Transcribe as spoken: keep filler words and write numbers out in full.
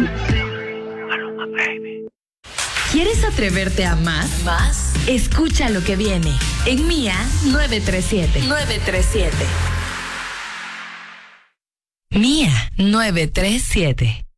Maluma, baby. ¿Quieres atreverte a más? ¿Más? Escucha lo que viene en Mía nueve tres siete. nueve tres siete. Mía nueve tres siete.